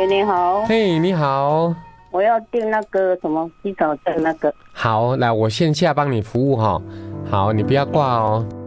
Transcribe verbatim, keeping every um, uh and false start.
你好。 嘿，你好。 我要订那个什么洗澡的那个。 好，来，我线下帮你服务哈。好，你不要挂哦。